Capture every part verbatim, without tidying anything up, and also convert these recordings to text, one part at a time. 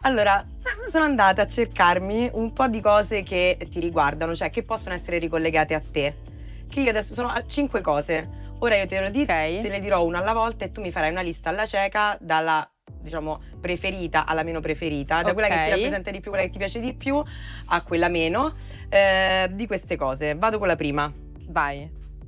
Allora, sono andata a cercarmi un po' di cose che ti riguardano, cioè che possono essere ricollegate a te. Che io adesso sono a cinque cose. Ora io te, lo di- Ok. te le dirò una alla volta e tu mi farai una lista alla cieca dalla, diciamo, preferita alla meno preferita, da quella che ti Ok. rappresenta di più, quella che ti piace di più, a quella meno, eh, di queste cose. Vado con la prima. Vai.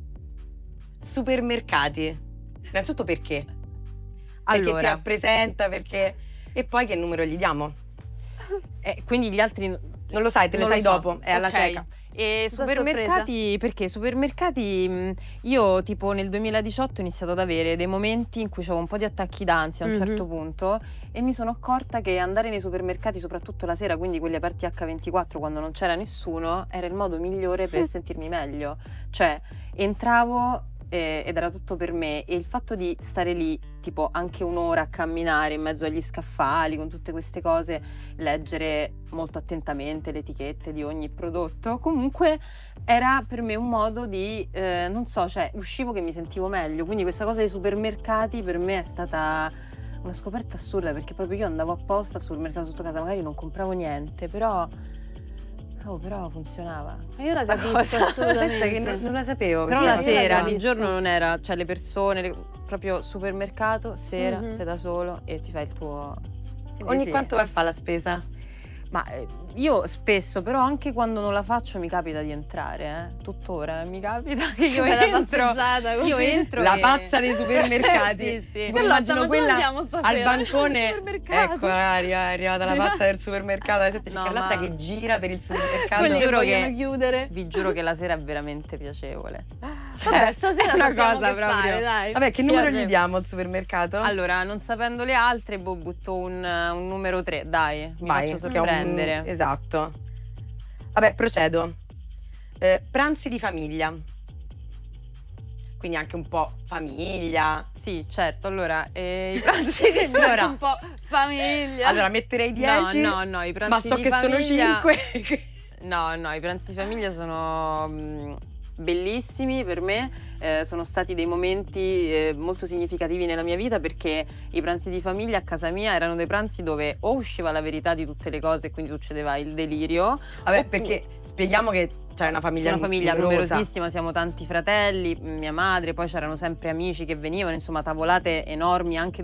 Supermercati. Innanzitutto perché? Perché ti Allora, rappresenta, perché... E poi che numero gli diamo? eh, quindi gli altri n- Non lo sai, te non le lo sai so. dopo, è alla Ok. cieca. E Cosa supermercati, perché supermercati mh, io tipo nel duemiladiciotto ho iniziato ad avere dei momenti in cui avevo un po' di attacchi d'ansia a un Mhm. certo punto e mi sono accorta che andare nei supermercati, soprattutto la sera, quindi quelli aperti acca ventiquattro quando non c'era nessuno, era il modo migliore per sentirmi meglio. Cioè entravo eh, ed era tutto per me e il fatto di stare lì tipo anche un'ora a camminare in mezzo agli scaffali con tutte queste cose, leggere molto attentamente le etichette di ogni prodotto, comunque era per me un modo di, eh, non so, cioè uscivo che mi sentivo meglio, quindi questa cosa dei supermercati per me è stata una scoperta assurda, perché proprio io andavo apposta al supermercato sotto casa, magari non compravo niente, però, oh, però funzionava. Ma io la capisco Pensa assolutamente. che non, non la sapevo. Però questa la cosa. io la sera, di capisco. giorno non era, cioè le persone, le- proprio supermercato, sera, Mhm. sei da solo e ti fai il tuo... Quindi Ogni sì. quanto vai a fare la spesa? Ma eh, io spesso, però anche quando non la faccio mi capita di entrare, eh. Tuttora mi capita che io Fai la entro, passeggiata così. io entro La e- pazza dei supermercati. Sì, sì. Tipo, Allora, immagino ma dove quella andiamo stasera? al bancone. Al supermercato. Ecco, arri- è arrivata la pazza del supermercato alle sette No, circa l'altra ma- che gira per il supermercato. Quelli che giuro vogliono che- chiudere. Vi giuro che la sera è veramente piacevole. Vabbè, stasera è una sappiamo cosa che proprio. fare, dai. Vabbè, che numero Piace. gli diamo al supermercato? Allora, non sapendo le altre, boh, butto un, un numero tre, dai, mi Vai, faccio che è un- sorprendere. Esatto. Vabbè, procedo. Eh, pranzi di famiglia. Quindi anche un po' famiglia. Sì, certo, allora, eh, i pranzi di Allora- un po' famiglia. Allora, metterei dieci. No, no, no, i pranzi Ma so di che sono famiglia- cinque. No, no, i pranzi di famiglia sono mh, bellissimi per me, eh, sono stati dei momenti eh, molto significativi nella mia vita, perché i pranzi di famiglia a casa mia erano dei pranzi dove o usciva la verità di tutte le cose e quindi succedeva il delirio. Vabbè, oppu- perché spieghiamo che c'è una famiglia Una famiglia numerosa. numerosissima, siamo tanti fratelli, mia madre, poi c'erano sempre amici che venivano, insomma tavolate enormi anche